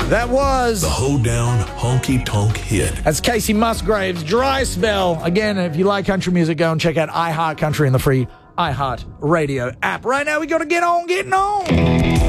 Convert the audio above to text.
That was The Hoedown Honky Tonk Hit. That's Casey Musgraves, Dry Spell. Again, if you like country music, go and check out iHeart Country in the free iHeart Radio app. Right now, we got to get on getting on.